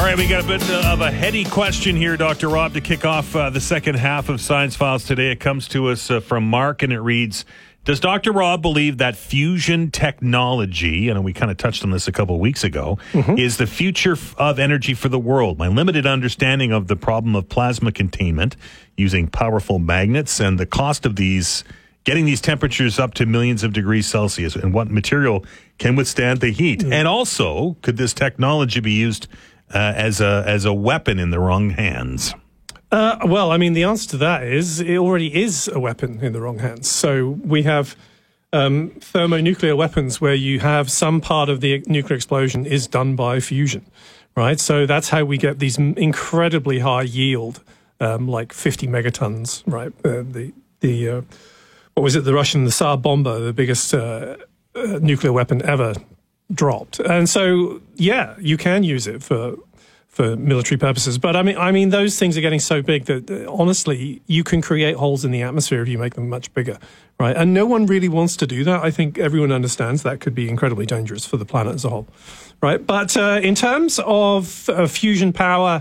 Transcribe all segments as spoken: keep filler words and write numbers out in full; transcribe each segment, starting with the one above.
right, we got a bit of a heady question here, Doctor Rob, to kick off uh, the second half of Science Files today. It comes to us uh, from Mark, and it reads, does Doctor Rob believe that fusion technology, and we kind of touched on this a couple of weeks ago, mm-hmm. is the future of energy for the world? My limited understanding of the problem of plasma containment using powerful magnets and the cost of these, getting these temperatures up to millions of degrees Celsius, and what material can withstand the heat. Mm-hmm. And also, could this technology be used uh, as a as a weapon in the wrong hands? Uh, well, I mean, the answer to that is it already is a weapon in the wrong hands. So we have um, thermonuclear weapons where you have some part of the nuclear explosion is done by fusion, right? So that's how we get these incredibly high yield, um, like fifty megatons, right? Uh, the the uh, what was it? The Russian, the Tsar bomber, the biggest uh, uh, nuclear weapon ever dropped. And so, yeah, you can use it for for military purposes. But I mean, I mean, those things are getting so big that uh, honestly, you can create holes in the atmosphere if you make them much bigger, right? And no one really wants to do that. I think everyone understands that could be incredibly dangerous for the planet as a whole, right? But uh, in terms of uh, fusion power,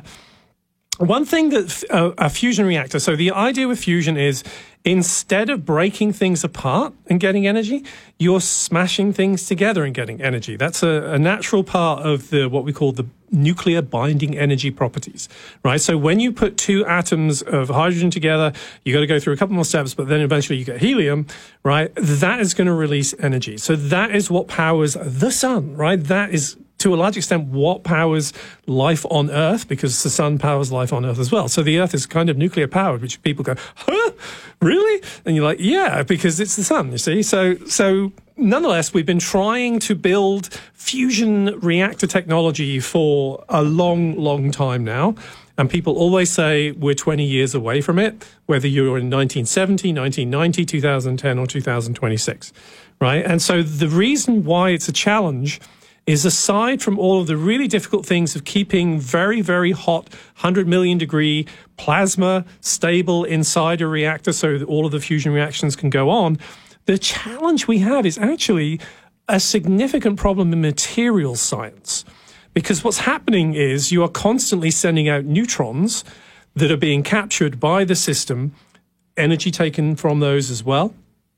one thing that uh, a fusion reactor, so the idea with fusion is instead of breaking things apart and getting energy, you're smashing things together and getting energy. That's a, a natural part of the what we call the nuclear binding energy properties, right? So when you put two atoms of hydrogen together, you got to go through a couple more steps, but then eventually you get helium, right? That is going to release energy. So that is what powers the sun, right? That is, to a large extent, what powers life on Earth, because the sun powers life on Earth as well. So the Earth is kind of nuclear powered, which people go, huh? Really? And you're like, yeah, because it's the sun, you see? So, so nonetheless, we've been trying to build fusion reactor technology for a long, long time now. And people always say we're twenty years away from it, whether you're in nineteen seventy, nineteen ninety, two thousand ten, or two thousand twenty-six, right? And so the reason why it's a challenge is, aside from all of the really difficult things of keeping very, very hot one hundred million degree plasma stable inside a reactor so that all of the fusion reactions can go on, the challenge we have is actually a significant problem in materials science. Because what's happening is you are constantly sending out neutrons that are being captured by the system, energy taken from those as well.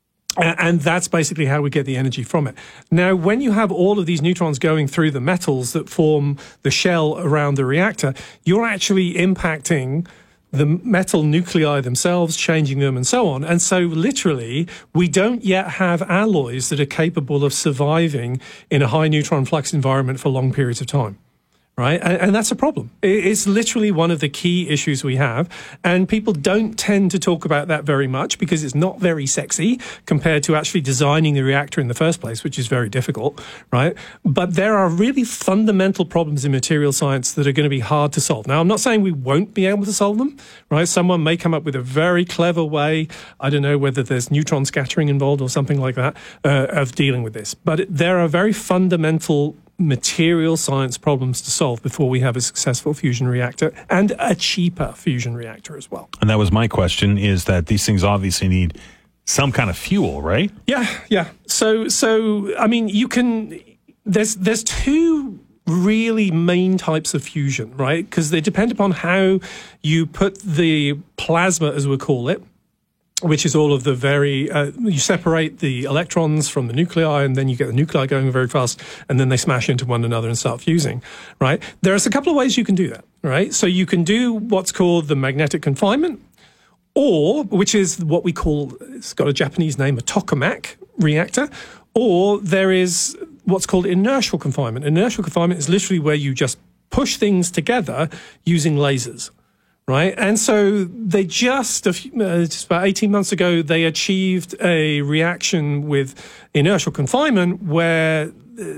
And that's basically how we get the energy from it. Now, when you have all of these neutrons going through the metals that form the shell around the reactor, you're actually impacting the metal nuclei themselves, changing them and so on. And so literally, we don't yet have alloys that are capable of surviving in a high neutron flux environment for long periods of time. Right? And, and that's a problem. It's literally one of the key issues we have. And people don't tend to talk about that very much because it's not very sexy compared to actually designing the reactor in the first place, which is very difficult, right? But there are really fundamental problems in material science that are going to be hard to solve. Now, I'm not saying we won't be able to solve them, right? Someone may come up with a very clever way, I don't know whether there's neutron scattering involved or something like that, uh, of dealing with this. But it, there are very fundamental material science problems to solve before we have a successful fusion reactor and a cheaper fusion reactor as well. And that was my question, is that these things obviously need some kind of fuel, right? Yeah, yeah. So, so I mean, you can, there's, there's two really main types of fusion, right? Because they depend upon how you put the plasma, as we call it, which is all of the very, uh, you separate the electrons from the nuclei, and then you get the nuclei going very fast, and then they smash into one another and start fusing, right? There's a couple of ways you can do that, right? So you can do what's called the magnetic confinement, or, which is what we call, it's got a Japanese name, a tokamak reactor, or there is what's called inertial confinement. Inertial confinement is literally where you just push things together using lasers. Right. And so they just, a few, uh, just about eighteen months ago, they achieved a reaction with inertial confinement where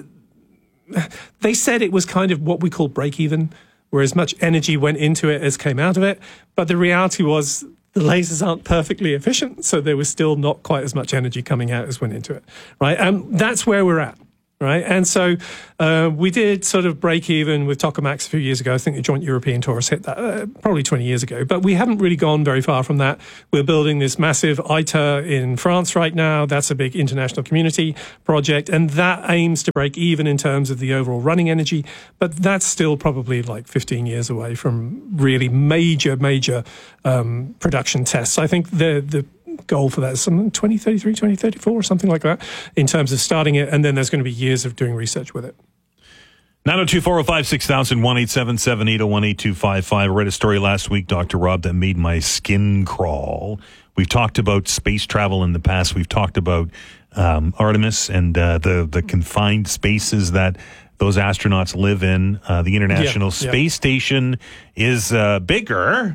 uh, they said it was kind of what we call break even, where as much energy went into it as came out of it. But the reality was the lasers aren't perfectly efficient. So there was still not quite as much energy coming out as went into it. Right. And that's where we're at. right? And so uh, we did sort of break even with Tokamak a few years ago. I think the Joint European Taurus hit that uh, probably twenty years ago, but we haven't really gone very far from that. We're building this massive ITER in France right now. That's a big international community project, and that aims to break even in terms of the overall running energy, but that's still probably like fifteen years away from really major, major um, production tests. I think the the goal for that is something twenty thirty-three, twenty thirty-four or something like that in terms of starting it, and then there's going to be years of doing research with it. nine oh two, four oh five, six thousand, one eight seven seven, eight oh one, eight two five five. I read a story last week, Doctor Rob, that made my skin crawl. We've talked about space travel in the past. We've talked about um, Artemis and uh, the, the confined spaces that those astronauts live in. Uh, the International yeah, Space yeah. Station is uh, bigger,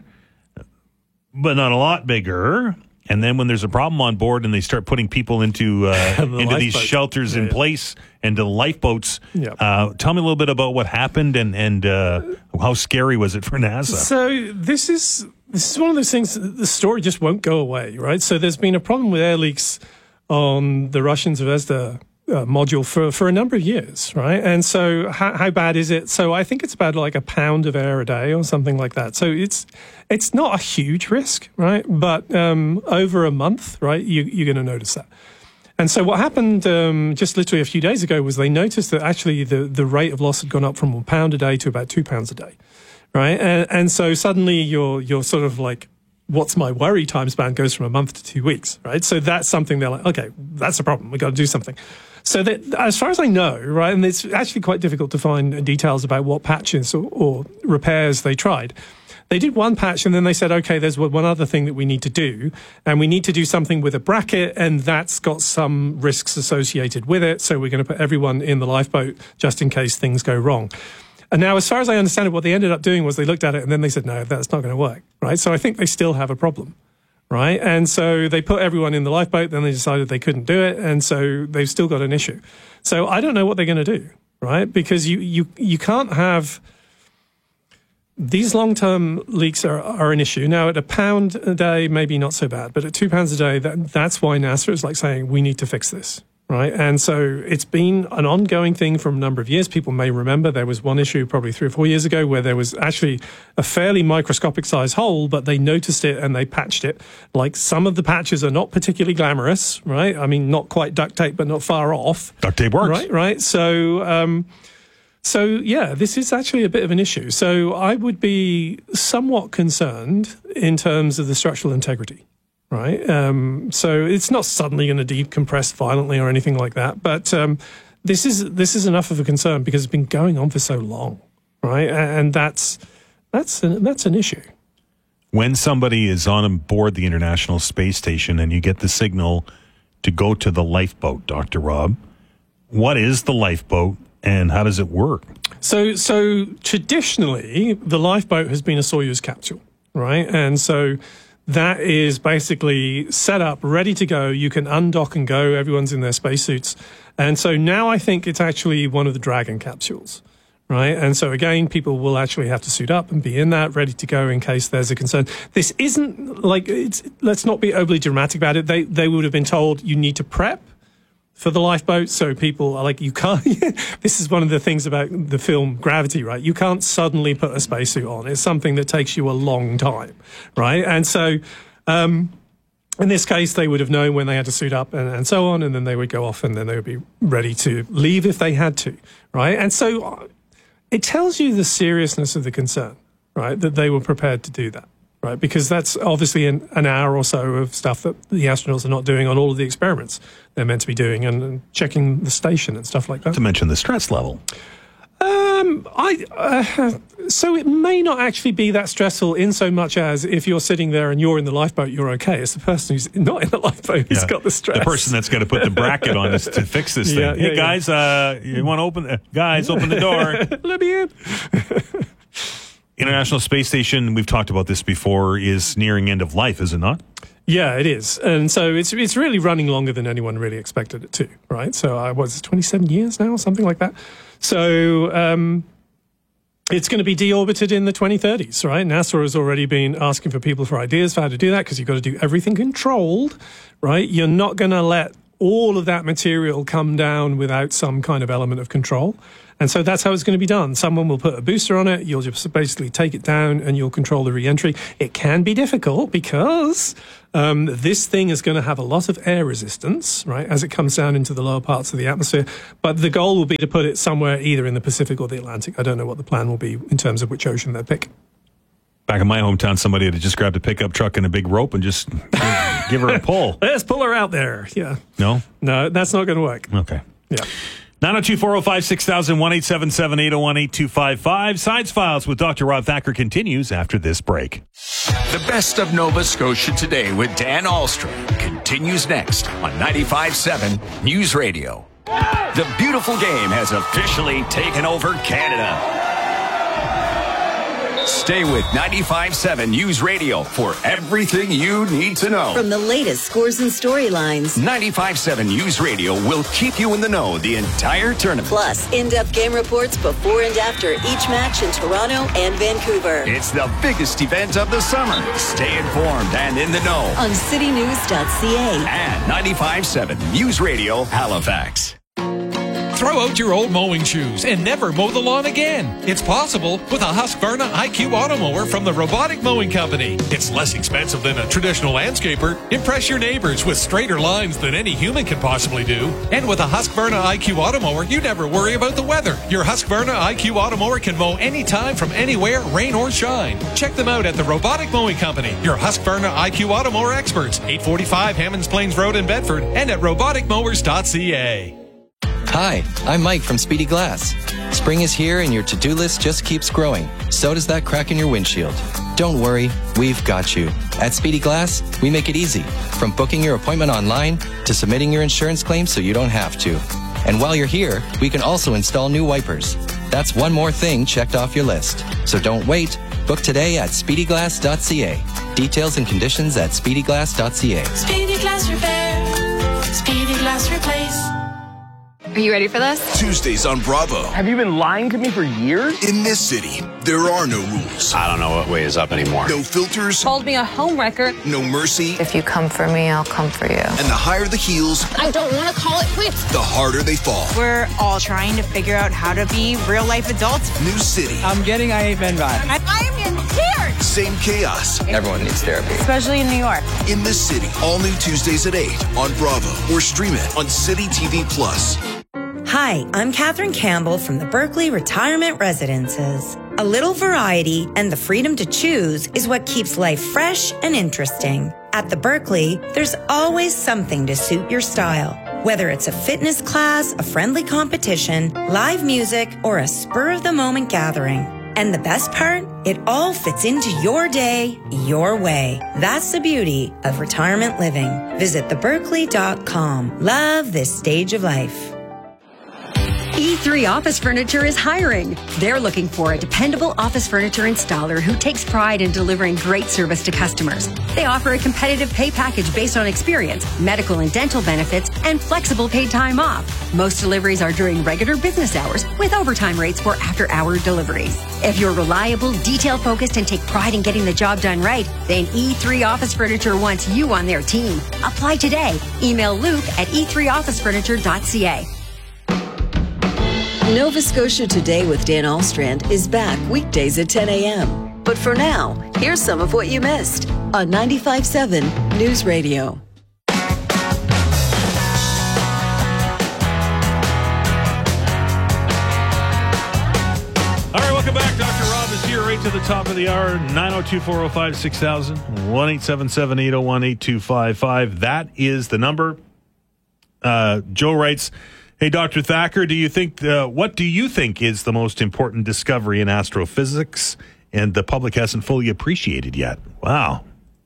but not a lot bigger. And then when there's a problem on board and they start putting people into uh, the into these boat. shelters yeah, in yeah. place and the lifeboats, yeah. uh, tell me a little bit about what happened and, and uh, how scary was it for NASA? So this is this is one of those things, the story just won't go away, right? So there's been a problem with air leaks on the Russian Zvezda Uh, module for, for a number of years, right? And so how, how bad is it? So I think it's about like a pound of air a day or something like that. So it's it's not a huge risk, right? But um, over a month, right, you, you're going to notice that. And so what happened um, just literally a few days ago was they noticed that actually the, the rate of loss had gone up from a pound a day to about two pounds a day, right? And, and so suddenly you're you're sort of like, what's my worry time span goes from a month to two weeks, right? So that's something they're like, okay, that's a problem. We've got to do something. So that, as far as I know, right, and it's actually quite difficult to find details about what patches or, or repairs they tried. They did one patch and then they said, okay, there's one other thing that we need to do, and we need to do something with a bracket, and that's got some risks associated with it. So we're going to put everyone in the lifeboat just in case things go wrong. And now, as far as I understand it, what they ended up doing was they looked at it and then they said, no, that's not going to work, right? So I think they still have a problem. Right. And so they put everyone in the lifeboat, then they decided they couldn't do it. And so they've still got an issue. So I don't know what they're going to do. Right. Because you, you, you can't have these long-term leaks are, are an issue. Now, at a pound a day, maybe not so bad. But at two pounds a day, that, that's why NASA is like saying we need to fix this. Right. And so it's been an ongoing thing for a number of years. People may remember there was one issue probably three or four years ago where there was actually a fairly microscopic size hole, but they noticed it and they patched it. Like, some of the patches are not particularly glamorous, right? I mean, not quite duct tape, but not far off. Duct tape works. Right. Right. So, um, so yeah, this is actually a bit of an issue. So I would be somewhat concerned in terms of the structural integrity. Right. Um, so it's not suddenly going to decompress violently or anything like that. But um, this is this is enough of a concern because it's been going on for so long. Right. And that's that's an, that's an issue. When somebody is on board the International Space Station and you get the signal to go to the lifeboat, Doctor Rob, what is the lifeboat and how does it work? So, so traditionally, the lifeboat has been a Soyuz capsule. Right. And so that is basically set up, ready to go. You can undock and go. Everyone's in their spacesuits. And so now I think it's actually one of the Dragon capsules, right? And so again, people will actually have to suit up and be in that, ready to go in case there's a concern. This isn't like, it's, let's not be overly dramatic about it. They, they would have been told you need to prep for the lifeboat. So people are like, you can't, this is one of the things about the film Gravity, right? You can't suddenly put a spacesuit on. It's something that takes you a long time, right? And so, um, in this case, they would have known when they had to suit up and, and so on, and then they would go off and then they would be ready to leave if they had to, right? And so it tells you the seriousness of the concern, right? That they were prepared to do that. Right, because that's obviously an, an hour or so of stuff that the astronauts are not doing on all of the experiments they're meant to be doing, and, and checking the station and stuff like that. To mention the stress level. Um, I uh, so it may not actually be that stressful in so much as if you're sitting there and you're in the lifeboat, you're okay. It's the person who's not in the lifeboat who's yeah. got the stress. The person that's got to put the bracket on this to fix this thing. Yeah, hey yeah, guys, yeah. uh, you want to open? Uh, guys, open the door. Let me in. International Space Station, we've talked about this before, is nearing end of life, is it not? Yeah, it is. And so it's it's really running longer than anyone really expected it to, right? So I was twenty-seven years now, something like that. So um, it's going to be deorbited in the twenty thirties, right? NASA has already been asking for people for ideas for how to do that because you've got to do everything controlled, right? You're not going to let all of that material come down without some kind of element of control. And so that's how it's going to be done. Someone will put a booster on it. You'll just basically take it down and you'll control the re-entry. It can be difficult because um, this thing is going to have a lot of air resistance, right, as it comes down into the lower parts of the atmosphere. But the goal will be to put it somewhere either in the Pacific or the Atlantic. I don't know what the plan will be in terms of which ocean they pick. Back in my hometown, somebody had just grabbed a pickup truck and a big rope and just give her a pull. Let's pull her out there. Yeah. No? No, that's not going to work. Okay. Yeah. nine oh two, four oh five, six thousand, one eight seven seven, eight oh one, eight two five five. Science Files with Doctor Rob Thacker continues after this break. The best of Nova Scotia Today with Dan Ahlstrom continues next on ninety-five point seven News Radio. The beautiful game has officially taken over Canada. Stay with ninety-five point seven News Radio for everything you need to know. From the latest scores and storylines, ninety-five point seven News Radio will keep you in the know the entire tournament. Plus, in-depth game reports before and after each match in Toronto and Vancouver. It's the biggest event of the summer. Stay informed and in the know on city news dot c a and ninety-five point seven News Radio Halifax. Throw out your old mowing shoes and never mow the lawn again. It's possible with a Husqvarna I Q Auto Mower from the Robotic Mowing Company. It's less expensive than a traditional landscaper. Impress your neighbors with straighter lines than any human can possibly do. And with a Husqvarna I Q Auto Mower, you never worry about the weather. Your Husqvarna I Q Auto Mower can mow anytime from anywhere, rain or shine. Check them out at the Robotic Mowing Company, your Husqvarna I Q Auto Mower experts, eight forty-five Hammonds Plains Road in Bedford, and at robotic mowers dot c a. Hi, I'm Mike from Speedy Glass. Spring is here and your to-do list just keeps growing. So does that crack in your windshield. Don't worry, we've got you. At Speedy Glass, we make it easy. From booking your appointment online to submitting your insurance claim so you don't have to. And while you're here, we can also install new wipers. That's one more thing checked off your list. So don't wait. Book today at speedy glass dot c a. Details and conditions at speedy glass dot c a. Speedy Glass Repair. Speedy Glass Replace. Are you ready for this? Tuesdays on Bravo. Have you been lying to me for years? In this city, there are no rules. I don't know what way is up anymore. No filters. Called me a homewrecker. No mercy. If you come for me, I'll come for you. And the higher the heels, I don't want to call it quits. The harder they fall. We're all trying to figure out how to be real-life adults. New city. I'm getting I Hate Men vibes. I, I am in tears. Same chaos. Everyone needs therapy. Especially in New York. In this city, all new Tuesdays at eight on Bravo or stream it on City T V Plus. Hi, I'm Catherine Campbell from the Berkeley Retirement Residences. A little variety and the freedom to choose is what keeps life fresh and interesting. At the Berkeley, there's always something to suit your style. Whether it's a fitness class, a friendly competition, live music, or a spur-of-the-moment gathering. And the best part? It all fits into your day, your way. That's the beauty of retirement living. Visit the berkeley dot com. Love this stage of life. E three Office Furniture is hiring. They're looking for a dependable office furniture installer who takes pride in delivering great service to customers. They offer a competitive pay package based on experience, medical and dental benefits, and flexible paid time off. Most deliveries are during regular business hours with overtime rates for after-hour deliveries. If you're reliable, detail-focused, and take pride in getting the job done right, then E three Office Furniture wants you on their team. Apply today. Email Luke at e three office furniture dot c a. Nova Scotia Today with Dan Ahlstrand is back weekdays at ten a.m. But for now, here's some of what you missed on ninety-five point seven News Radio. All right, welcome back. Doctor Rob is here right to the top of the hour. nine oh two, four oh five, six thousand, one eight seven seven, eight oh one, eight two five five. That is the number. Uh, Joe writes, hey, Doctor Thacker, do you think uh, what do you think is the most important discovery in astrophysics and the public hasn't fully appreciated yet? Wow.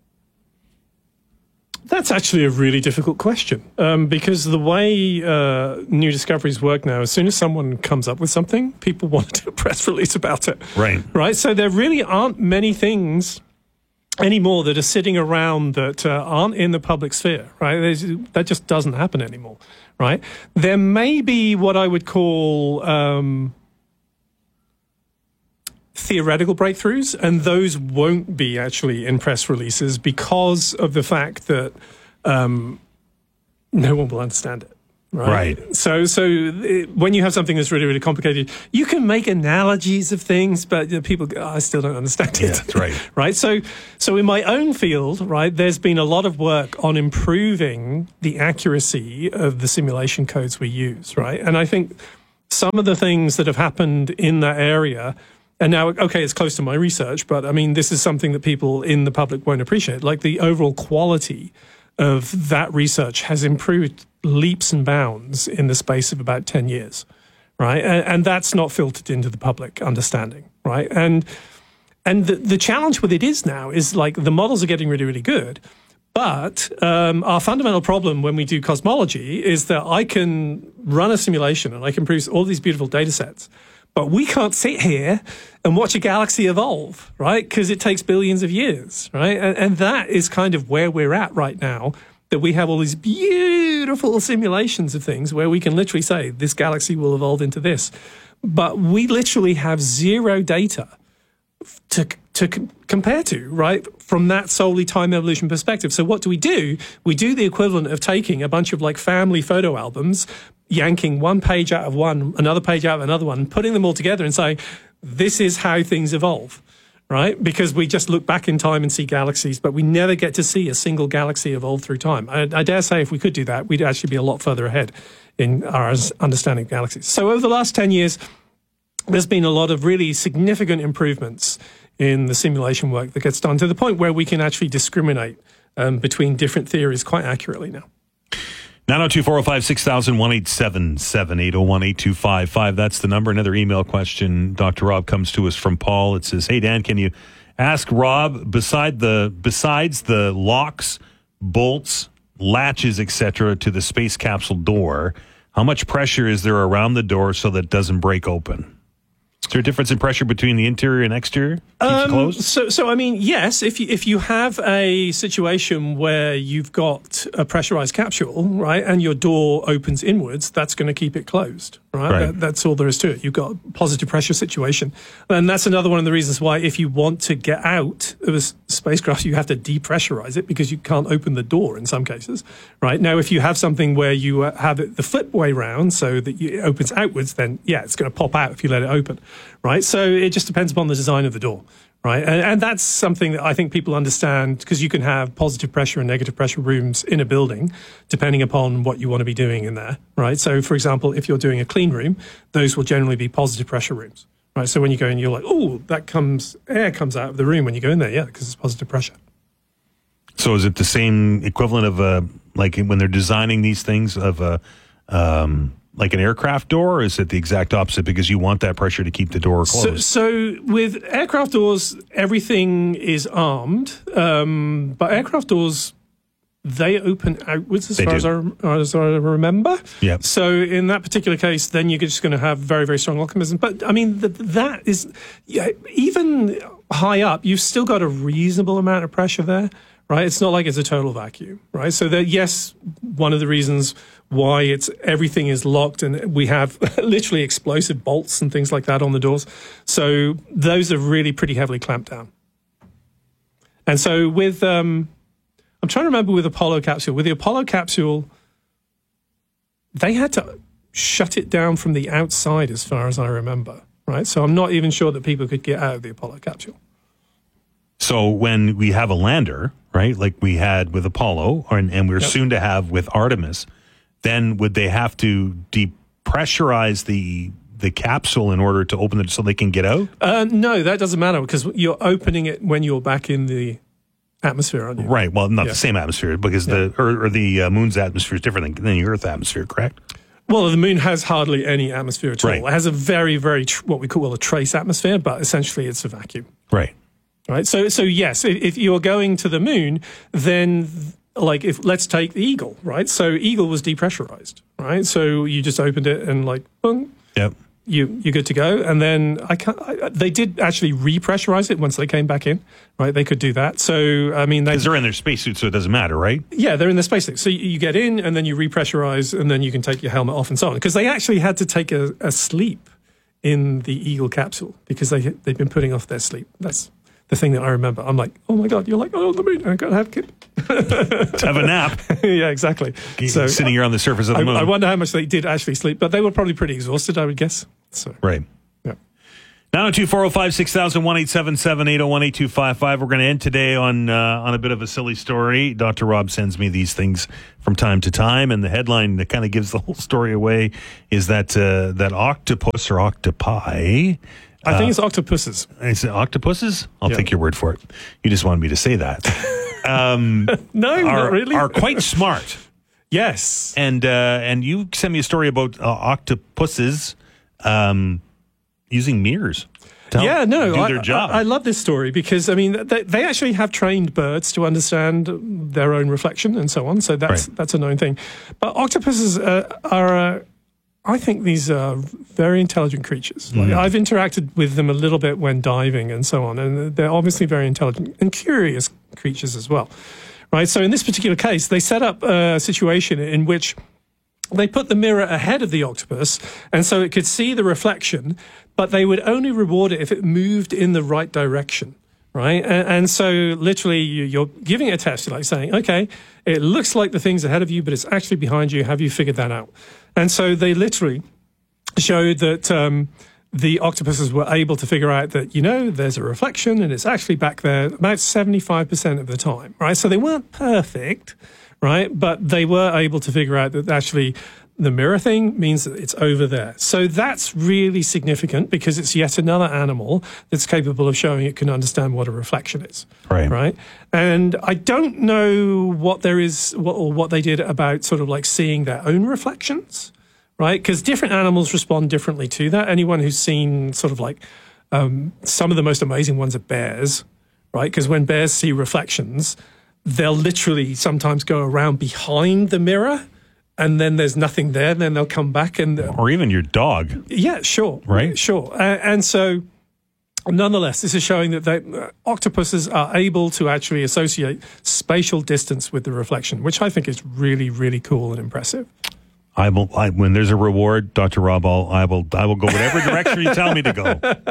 That's actually a really difficult question um, because the way uh, new discoveries work now, as soon as someone comes up with something, people want to do a press release about it. Right. Right. So there really aren't many things anymore that are sitting around that uh, aren't in the public sphere. Right. There's, that just doesn't happen anymore. Right. There may be what I would call um, theoretical breakthroughs, and those won't be actually in press releases because of the fact that um, no one will understand it. Right. Right. So, so it, when you have something that's really, really complicated, you can make analogies of things, but you know, people, go, oh, I still don't understand it. Yeah, that's right. Right. So, so in my own field, right, there's been a lot of work on improving the accuracy of the simulation codes we use. Right. And I think some of the things that have happened in that area, and now, okay, it's close to my research, but I mean, this is something that people in the public won't appreciate. Like the overall quality of that research has improved leaps and bounds in the space of about ten years, right? And, and that's not filtered into the public understanding, right? And and the, the challenge with it is now is like the models are getting really, really good, but um, our fundamental problem when we do cosmology is that I can run a simulation and I can produce all these beautiful data sets, but we can't sit here and watch a galaxy evolve, right? Because it takes billions of years, right? And, and that is kind of where we're at right now, that we have all these beautiful simulations of things where we can literally say this galaxy will evolve into this. But we literally have zero data to to c- compare to, right, from that solely time evolution perspective. So what do we do? We do the equivalent of taking a bunch of like family photo albums, yanking one page out of one, another page out of another one, putting them all together and saying, this is how things evolve, right? Because we just look back in time and see galaxies, but we never get to see a single galaxy evolve through time. I, I dare say if we could do that, we'd actually be a lot further ahead in our understanding of galaxies. So over the last ten years, there's been a lot of really significant improvements in the simulation work that gets done to the point where we can actually discriminate um, between different theories quite accurately now. nine oh two, four oh five, six thousand, one eight seven seven, eight oh one, eight two five five. That's the number. Another email question, Doctor Rob, comes to us from Paul. It says, hey, Dan, can you ask Rob, beside the, besides the locks, bolts, latches, et cetera, to the space capsule door, how much pressure is there around the door so that it doesn't break open? Is there a difference in pressure between the interior and exterior? Keeps um, it closed? So, so I mean, yes. If you if you have a situation where you've got a pressurized capsule, right, and your door opens inwards, that's going to keep it closed, right? Right. That, that's all there is to it. You've got a positive pressure situation, and that's another one of the reasons why, if you want to get out of a spacecraft, you have to depressurize it because you can't open the door in some cases, right? Now, if you have something where you uh, have it the flip way round so that you, it opens outwards, then yeah, it's going to pop out if you let it open. Right, so it just depends upon the design of the door, right? And, and that's something that I think people understand, because you can have positive pressure and negative pressure rooms in a building, depending upon what you want to be doing in there, right? So, for example, if you're doing a clean room, those will generally be positive pressure rooms, right? So when you go in, you're like, oh, that comes, air comes out of the room when you go in there, yeah, because it's positive pressure. So is it the same equivalent of a, like when they're designing these things, of a, um, like an aircraft door, or is it the exact opposite because you want that pressure to keep the door closed? So, so with aircraft doors, everything is armed, um, but aircraft doors, they open outwards as they far as I, as I remember. Yep. So in that particular case, then you're just going to have very, very strong lock mechanism. But I mean, the, that is, yeah, even high up, you've still got a reasonable amount of pressure there. Right, it's not like it's a total vacuum, right? So that, yes, one of the reasons why it's everything is locked, and we have literally explosive bolts and things like that on the doors. So those are really pretty heavily clamped down. And so with, um, I'm trying to remember with Apollo capsule. With the Apollo capsule, they had to shut it down from the outside, as far as I remember. Right, so I'm not even sure that people could get out of the Apollo capsule. So when we have a lander, right, like we had with Apollo, or, and we're yep. soon to have with Artemis, then would they have to depressurize the the capsule in order to open it so they can get out? Uh, no, that doesn't matter, because you're opening it when you're back in the atmosphere, aren't you? Right. Well, not yeah. the same atmosphere, because yeah. the or, or the uh, moon's atmosphere is different than, than the Earth atmosphere, correct? Well, the moon has hardly any atmosphere at all. Right. It has a very, very tr- what we call a trace atmosphere, but essentially it's a vacuum. Right. Right. So, so yes, if, if you're going to the moon, then like if let's take the Eagle, right? So Eagle was depressurized, right? So you just opened it and like, boom, yep, you you're good to go. And then I can't. I, they did actually repressurize it once they came back in, right? They could do that. So I mean, they, because they're in their spacesuits, so it doesn't matter, right? Yeah, they're in their spacesuits. So you, you get in and then you repressurize, and then you can take your helmet off and so on. Because they actually had to take a, a sleep in the Eagle capsule because they they've been putting off their sleep. That's the thing that I remember. I'm like, oh my God, you're like, oh, on the moon, I gotta have a kid. Have a nap. Yeah, exactly. So sitting here on the surface of the I, moon. I wonder how much they did actually sleep, but they were probably pretty exhausted, I would guess. So right. Yeah. nine oh two, four oh five, six thousand, one eight seven seven, eight oh one, eight two five five. We're going to end today on uh, on a bit of a silly story. Doctor Rob sends me these things from time to time, and the headline that kind of gives the whole story away is that uh, that octopus or octopi. I think uh, it's octopuses. Is it octopuses? I'll Yeah. take your word for it. You just wanted me to say that. Um, no, are, not really. Are quite smart. Yes. And uh, and you sent me a story about uh, octopuses um, using mirrors. to help Yeah, no, do I, their job. I, I love this story because, I mean, they, they actually have trained birds to understand their own reflection and so on. So that's Right. that's a known thing. But octopuses uh, are, uh, I think, these are very intelligent creatures. Like, Mm. I've interacted with them a little bit when diving and so on, and they're obviously very intelligent and curious creatures as well. Right. So in this particular case, they set up a situation in which they put the mirror ahead of the octopus, and so it could see the reflection, but they would only reward it if it moved in the right direction, right? And, and so literally you, you're giving it a test, you're like saying, okay, it looks like the thing's ahead of you, but it's actually behind you. Have you figured that out? And so they literally showed that um, the octopuses were able to figure out that, you know, there's a reflection and it's actually back there about seventy-five percent of the time, right? So they weren't perfect, right? But they were able to figure out that actually the mirror thing means that it's over there. So that's really significant because it's yet another animal that's capable of showing it can understand what a reflection is. Right. Right. And I don't know what there is what, or what they did about sort of like seeing their own reflections. Right. Because different animals respond differently to that. Anyone who's seen sort of like um, some of the most amazing ones are bears. Right. Because when bears see reflections, they'll literally sometimes go around behind the mirror and then there's nothing there. And then they'll come back and... Or even your dog. Yeah, sure. Right? Sure. Uh, and so, nonetheless, this is showing that they, uh, octopuses are able to actually associate spatial distance with the reflection, which I think is really, really cool and impressive. I will. I, when there's a reward, Doctor Rob, I'll, I will. I will go whatever direction you tell me to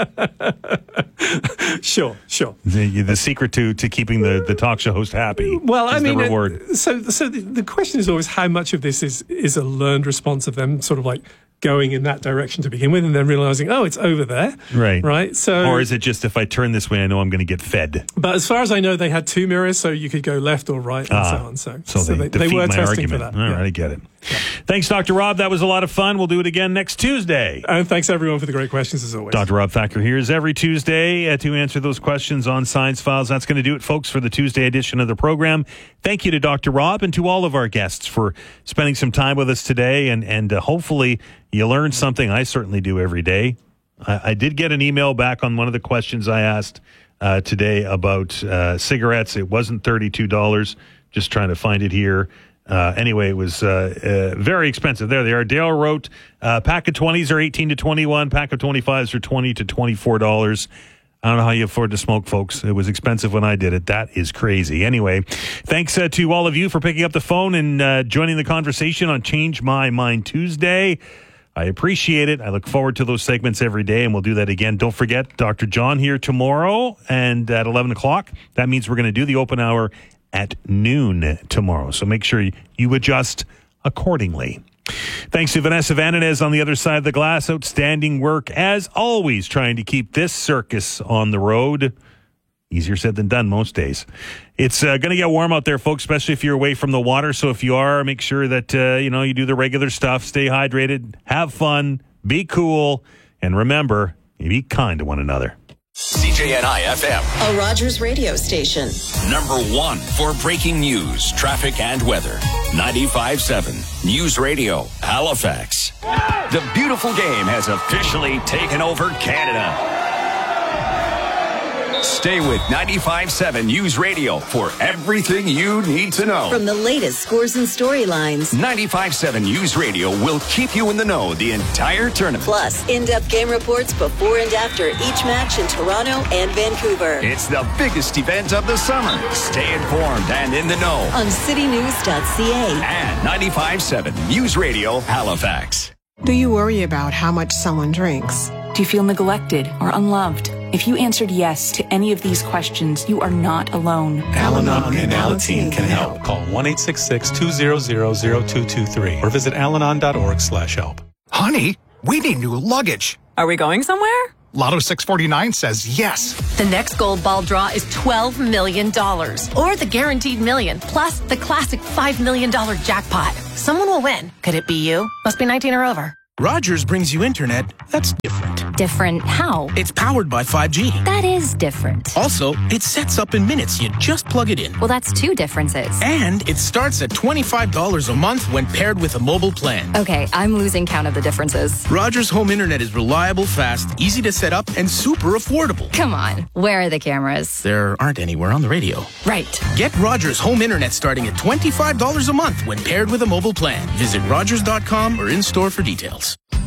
go. Sure, sure. The, the secret to, to keeping the, the talk show host happy. Well, I is mean, the reward. Uh, so so the, the question is always how much of this is is a learned response of them, sort of like going in that direction to begin with, and then realizing, oh, it's over there. Right. Right. So, or is it just if I turn this way, I know I'm going to get fed? But as far as I know, they had two mirrors, so you could go left or right, and ah, so on. So, so, so they, they, they were my testing argument. for that. All yeah. right, I get it. Yeah. Thanks, Doctor Rob. That was a lot of fun. We'll do it again next Tuesday. And thanks, everyone, for the great questions, as always. Doctor Rob Thacker here is every Tuesday uh, to answer those questions on Science Files. That's going to do it, folks, for the Tuesday edition of the program. Thank you to Doctor Rob and to all of our guests for spending some time with us today, and, and uh, hopefully you learned something. I certainly do every day. I, I did get an email back on one of the questions I asked uh, today about uh, cigarettes. It wasn't thirty-two dollars. Just trying to find it here. Uh, anyway, it was uh, uh, very expensive. There they are. Dale wrote, uh, pack of twenties are eighteen to twenty-one. Pack of twenty-fives are twenty to twenty-four dollars. I don't know how you afford to smoke, folks. It was expensive when I did it. That is crazy. Anyway, thanks uh, to all of you for picking up the phone and uh, joining the conversation on Change My Mind Tuesday. I appreciate it. I look forward to those segments every day, and we'll do that again. Don't forget, Doctor John here tomorrow and at eleven o'clock. That means we're going to do the open hour at noon tomorrow. So make sure you adjust accordingly. Thanks to Vanessa Vananez on the other side of the glass. Outstanding work, as always, trying to keep this circus on the road. Easier said than done most days. It's uh, going to get warm out there, folks, especially if you're away from the water. So if you are, make sure that uh, you know you do the regular stuff. Stay hydrated, have fun, be cool, and remember, be kind to one another. C J N I F M, a Rogers radio station. Number one for breaking news, traffic, and weather. ninety-five point seven News Radio, Halifax. The beautiful game has officially taken over Canada. Stay with ninety-five point seven News Radio for everything you need to know. From the latest scores and storylines, ninety-five point seven News Radio will keep you in the know the entire tournament. Plus, in-depth game reports before and after each match in Toronto and Vancouver. It's the biggest event of the summer. Stay informed and in the know on city news dot c a and ninety-five point seven News Radio, Halifax. Do you worry about how much someone drinks? Do you feel neglected or unloved? If you answered yes to any of these questions, you are not alone. Al-Anon and Alateen can help. Call one eight six six, two zero zero, zero two two three or visit alanon.org slash help. Honey, we need new luggage. Are we going somewhere? Lotto six forty-nine says yes. The next gold ball draw is twelve million dollars, or the guaranteed million, plus the classic five million dollars jackpot. Someone will win. Could it be you? Must be nineteen or over. Rogers brings you internet that's different. Different how? It's powered by five G. That is different. Also, it sets up in minutes. You just plug it in. Well, that's two differences. And it starts at twenty-five dollars a month when paired with a mobile plan. Okay, I'm losing count of the differences. Rogers Home Internet is reliable, fast, easy to set up, and super affordable. Come on, where are the cameras? There aren't anywhere on the radio. Right. Get Rogers Home Internet starting at twenty-five dollars a month when paired with a mobile plan. Visit rogers dot com or in-store for details.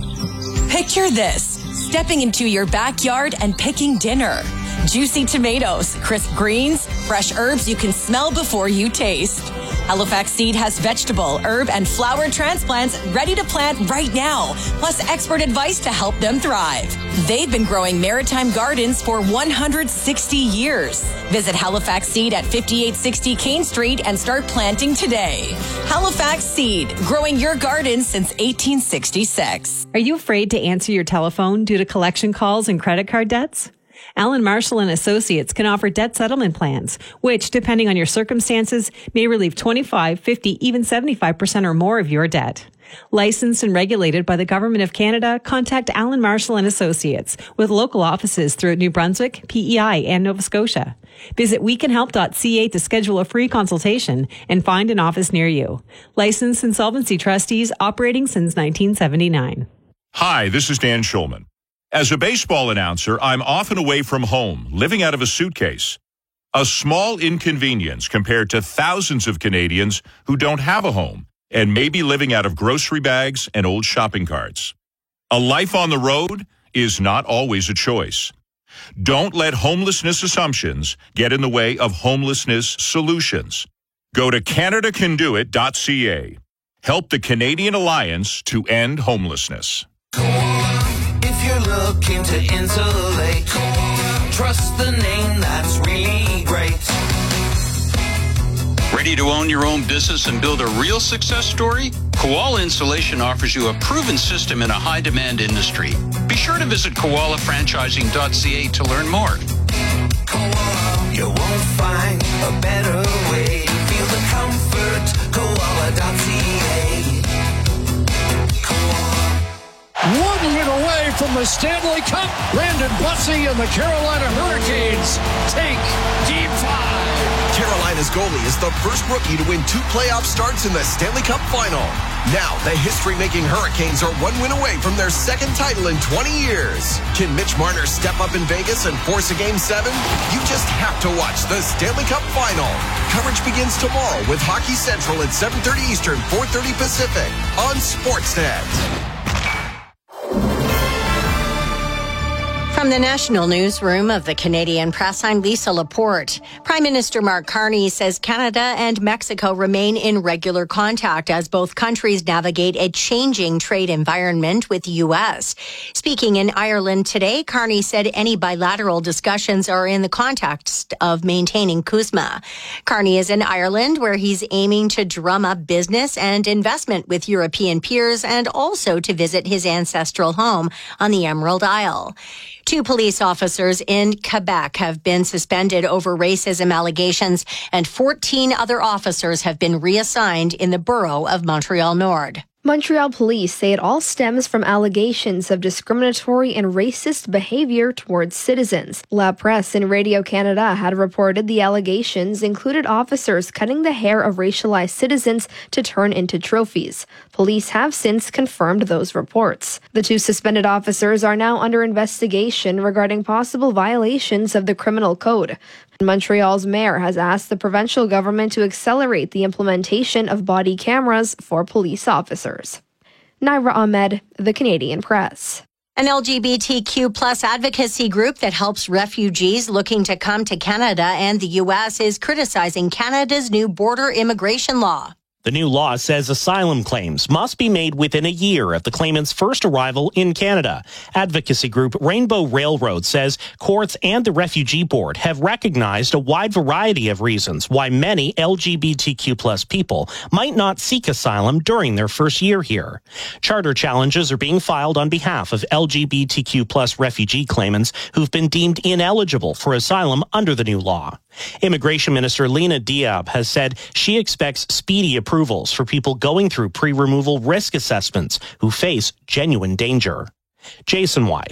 Picture this, stepping into your backyard and picking dinner. Juicy tomatoes, crisp greens, fresh herbs you can smell before you taste. Halifax Seed has vegetable, herb, and flower transplants ready to plant right now, plus expert advice to help them thrive. They've been growing maritime gardens for one hundred sixty years. Visit Halifax Seed at fifty-eight sixty Kane Street and start planting today. Halifax Seed, growing your garden since eighteen sixty-six. Are you afraid to answer your telephone due to collection calls and credit card debts? Allen Marshall and Associates can offer debt settlement plans, which, depending on your circumstances, may relieve twenty-five, fifty, even seventy-five percent or more of your debt. Licensed and regulated by the Government of Canada, contact Allen Marshall and Associates with local offices throughout New Brunswick, P E I, and Nova Scotia. Visit we can help dot c a to schedule a free consultation and find an office near you. Licensed insolvency trustees operating since nineteen seventy-nine. Hi, this is Dan Schulman. As a baseball announcer, I'm often away from home, living out of a suitcase. A small inconvenience compared to thousands of Canadians who don't have a home and may be living out of grocery bags and old shopping carts. A life on the road is not always a choice. Don't let homelessness assumptions get in the way of homelessness solutions. Go to canada can do it dot c a. Help the Canadian Alliance to end homelessness. If you're looking to insulate, trust the name that's really great. Ready to own your own business and build a real success story? Koala Insulation offers you a proven system in a high-demand industry. Be sure to visit koala franchising dot c a to learn more. Koala, you won't find a better way. Feel the comfort, koala dot c a. One win away from the Stanley Cup. Brandon Bussey and the Carolina Hurricanes take Game five. Carolina's goalie is the first rookie to win two playoff starts in the Stanley Cup final. Now, the history-making Hurricanes are one win away from their second title in twenty years. Can Mitch Marner step up in Vegas and force a Game seven? You just have to watch the Stanley Cup final. Coverage begins tomorrow with Hockey Central at seven thirty Eastern, four thirty Pacific on Sportsnet. From the National Newsroom of the Canadian Press, I'm Lisa Laporte. Prime Minister Mark Carney says Canada and Mexico remain in regular contact as both countries navigate a changing trade environment with the U S. Speaking in Ireland today, Carney said any bilateral discussions are in the context of maintaining CUSMA. Carney is in Ireland, where he's aiming to drum up business and investment with European peers and also to visit his ancestral home on the Emerald Isle. Two police officers in Quebec have been suspended over racism allegations, and fourteen other officers have been reassigned in the borough of Montreal Nord. Montreal police say it all stems from allegations of discriminatory and racist behavior towards citizens. La Presse and Radio-Canada had reported the allegations included officers cutting the hair of racialized citizens to turn into trophies. Police have since confirmed those reports. The two suspended officers are now under investigation regarding possible violations of the criminal code. Montreal's mayor has asked the provincial government to accelerate the implementation of body cameras for police officers. Naira Ahmed, The Canadian Press. An L G B T Q plus advocacy group that helps refugees looking to come to Canada and the U S is criticizing Canada's new border immigration law. The new law says asylum claims must be made within a year of the claimant's first arrival in Canada. Advocacy group Rainbow Railroad says courts and the Refugee Board have recognized a wide variety of reasons why many L G B T Q plus people might not seek asylum during their first year here. Charter challenges are being filed on behalf of L G B T Q plus refugee claimants who've been deemed ineligible for asylum under the new law. Immigration Minister Lena Diab has said she expects speedy approvals for people going through pre-removal risk assessments who face genuine danger. Jason White,